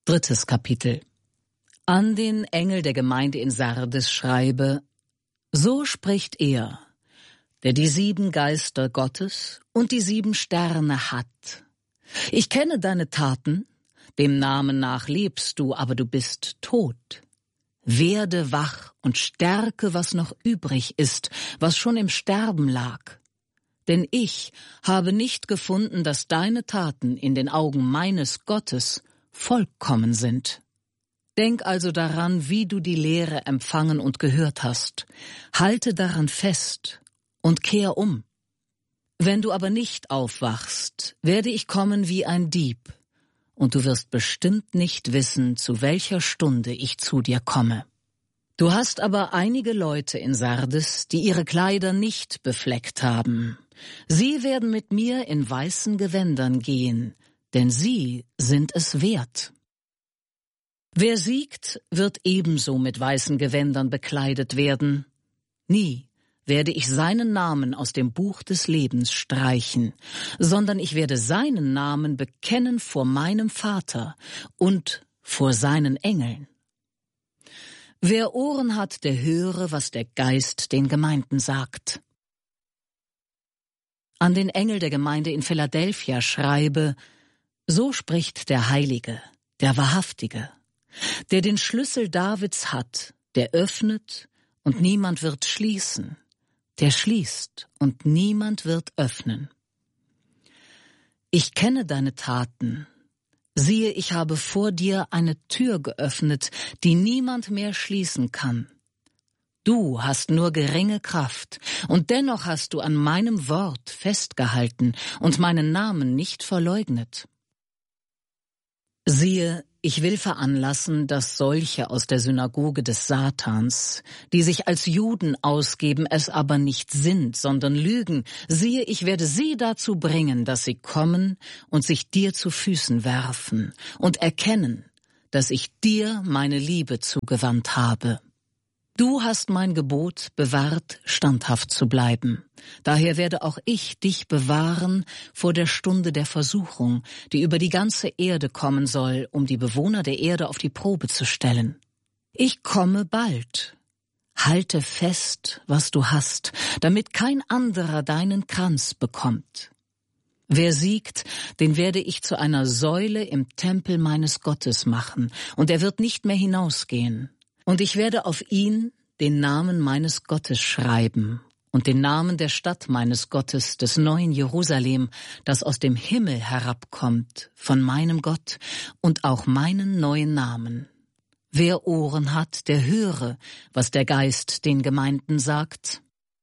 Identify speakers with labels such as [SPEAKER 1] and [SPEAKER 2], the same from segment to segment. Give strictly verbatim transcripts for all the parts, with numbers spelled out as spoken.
[SPEAKER 1] Drittes Kapitel. An den Engel der Gemeinde in Sardes schreibe: So spricht er, der die sieben Geister Gottes und die sieben Sterne hat. Ich kenne deine Taten, dem Namen nach lebst du, aber du bist tot. Werde wach und stärke, was noch übrig ist, was schon im Sterben lag. Denn ich habe nicht gefunden, dass deine Taten in den Augen meines Gottes vollkommen sind. Denk also daran, wie du die Lehre empfangen und gehört hast. Halte daran fest und kehr um. Wenn du aber nicht aufwachst, werde ich kommen wie ein Dieb, und du wirst bestimmt nicht wissen, zu welcher Stunde ich zu dir komme. Du hast aber einige Leute in Sardes, die ihre Kleider nicht befleckt haben. Sie werden mit mir in weißen Gewändern gehen, denn sie sind es wert. Wer siegt, wird ebenso mit weißen Gewändern bekleidet werden. Nie werde ich seinen Namen aus dem Buch des Lebens streichen, sondern ich werde seinen Namen bekennen vor meinem Vater und vor seinen Engeln. Wer Ohren hat, der höre, was der Geist den Gemeinden sagt. An den Engel der Gemeinde in Philadelphia schreibe: So spricht der Heilige, der Wahrhaftige, der den Schlüssel Davids hat, der öffnet und niemand wird schließen, der schließt und niemand wird öffnen. Ich kenne deine Taten. Siehe, ich habe vor dir eine Tür geöffnet, die niemand mehr schließen kann. Du hast nur geringe Kraft, und dennoch hast du an meinem Wort festgehalten und meinen Namen nicht verleugnet. Siehe, ich will veranlassen, dass solche aus der Synagoge des Satans, die sich als Juden ausgeben, es aber nicht sind, sondern lügen, siehe, ich werde sie dazu bringen, dass sie kommen und sich dir zu Füßen werfen und erkennen, dass ich dir meine Liebe zugewandt habe. Du hast mein Gebot bewahrt, standhaft zu bleiben. Daher werde auch ich dich bewahren vor der Stunde der Versuchung, die über die ganze Erde kommen soll, um die Bewohner der Erde auf die Probe zu stellen. Ich komme bald. Halte fest, was du hast, damit kein anderer deinen Kranz bekommt. Wer siegt, den werde ich zu einer Säule im Tempel meines Gottes machen, und er wird nicht mehr hinausgehen. Und ich werde auf ihn den Namen meines Gottes schreiben und den Namen der Stadt meines Gottes, des neuen Jerusalem, das aus dem Himmel herabkommt, von meinem Gott, und auch meinen neuen Namen. Wer Ohren hat, der höre, was der Geist den Gemeinden sagt.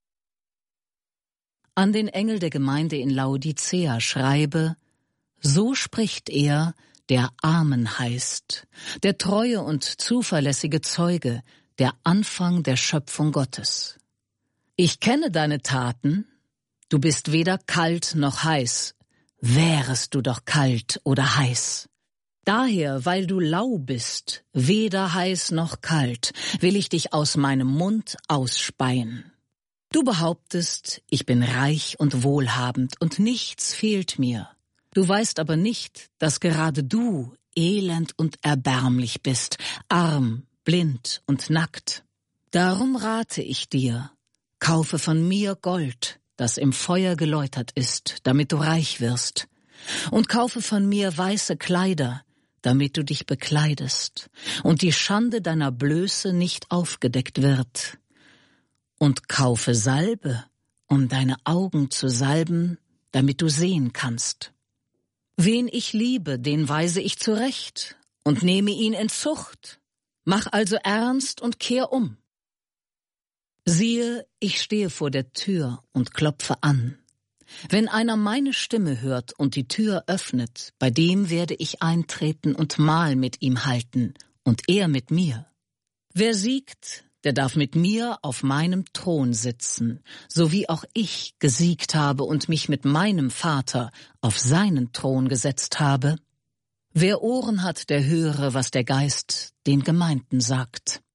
[SPEAKER 1] An den Engel der Gemeinde in Laodicea schreibe: So spricht er, der Amen heißt, der treue und zuverlässige Zeuge, der Anfang der Schöpfung Gottes. Ich kenne deine Taten, du bist weder kalt noch heiß, wärest du doch kalt oder heiß. Daher, weil du lau bist, weder heiß noch kalt, will ich dich aus meinem Mund ausspeien. Du behauptest, ich bin reich und wohlhabend und nichts fehlt mir. Du weißt aber nicht, dass gerade du elend und erbärmlich bist, arm, blind und nackt. Darum rate ich dir, kaufe von mir Gold, das im Feuer geläutert ist, damit du reich wirst, und kaufe von mir weiße Kleider, damit du dich bekleidest, und die Schande deiner Blöße nicht aufgedeckt wird. Und kaufe Salbe, um deine Augen zu salben, damit du sehen kannst. Wen ich liebe, den weise ich zurecht und nehme ihn in Zucht. Mach also ernst und kehr um. Siehe, ich stehe vor der Tür und klopfe an. Wenn einer meine Stimme hört und die Tür öffnet, bei dem werde ich eintreten und Mahl mit ihm halten und er mit mir. Wer siegt, der darf mit mir auf meinem Thron sitzen, so wie auch ich gesiegt habe und mich mit meinem Vater auf seinen Thron gesetzt habe. Wer Ohren hat, der höre, was der Geist den Gemeinden sagt.